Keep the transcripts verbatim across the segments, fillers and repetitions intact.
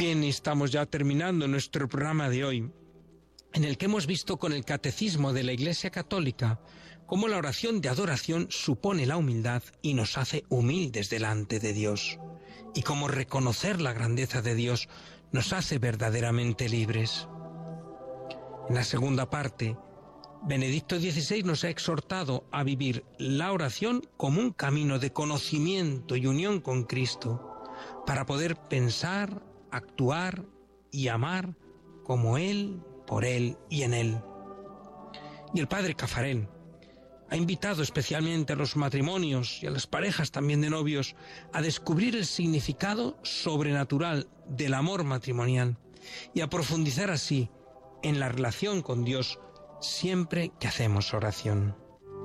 Bien, estamos ya terminando nuestro programa de hoy, en el que hemos visto con el Catecismo de la Iglesia Católica cómo la oración de adoración supone la humildad y nos hace humildes delante de Dios, y cómo reconocer la grandeza de Dios nos hace verdaderamente libres. En la segunda parte, Benedicto dieciséis nos ha exhortado a vivir la oración como un camino de conocimiento y unión con Cristo, para poder pensar, actuar y amar como Él, por Él y en Él. Y el Padre Caffarel ha invitado especialmente a los matrimonios y a las parejas también de novios a descubrir el significado sobrenatural del amor matrimonial y a profundizar así en la relación con Dios siempre que hacemos oración.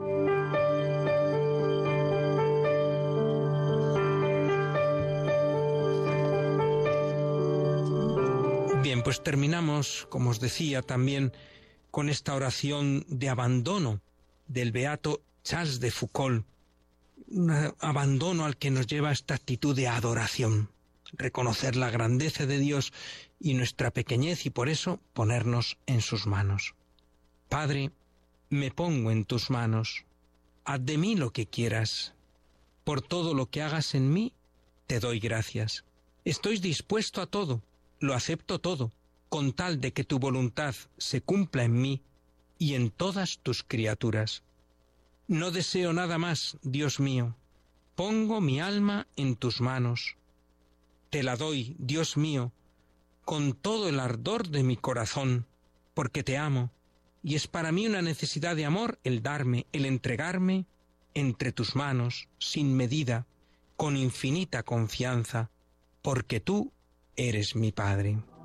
Bien, pues terminamos, como os decía, también con esta oración de abandono del beato Charles de Foucauld, un abandono al que nos lleva esta actitud de adoración, reconocer la grandeza de Dios y nuestra pequeñez y por eso ponernos en sus manos. Padre, me pongo en tus manos, haz de mí lo que quieras, por todo lo que hagas en mí, te doy gracias. Estoy dispuesto a todo, lo acepto todo, con tal de que tu voluntad se cumpla en mí y en todas tus criaturas. No deseo nada más, Dios mío. Pongo mi alma en tus manos. Te la doy, Dios mío, con todo el ardor de mi corazón, porque te amo, y es para mí una necesidad de amor el darme, el entregarme entre tus manos, sin medida, con infinita confianza, porque tú eres mi Padre.